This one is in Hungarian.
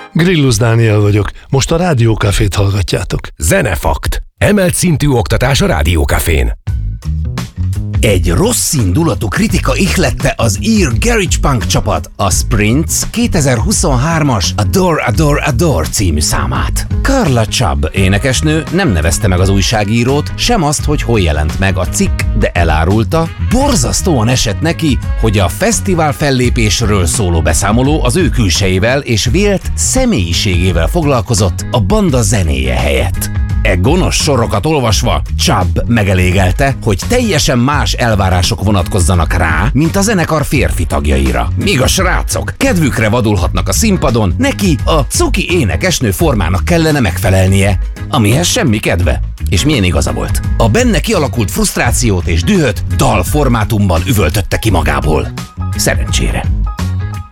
Grillus Dániel vagyok, most a Rádiókafét hallgatjátok. Zenefakt. Emelt szintű oktatás a Rádiókafén. Egy rossz indulatú kritika ihlette az ír garage punk csapat, a Sprints 2023-as Adore Adore Adore című számát. Carla Chubb énekesnő nem nevezte meg az újságírót, sem azt, hogy hol jelent meg a cikk, de elárulta, borzasztóan esett neki, hogy a fesztivál fellépésről szóló beszámoló az ő külsejével és vélt személyiségével foglalkozott a banda zenéje helyett. Gonosz sorokat olvasva Chubb megelégelte, hogy teljesen más elvárások vonatkozzanak rá, mint a zenekar férfi tagjaira. Míg a srácok kedvükre vadulhatnak a színpadon, neki a cuki énekesnő formának kellene megfelelnie, amihez semmi kedve. És milyen igaza volt. A benne kialakult frusztrációt és dühöt dalformátumban üvöltötte ki magából. Szerencsére.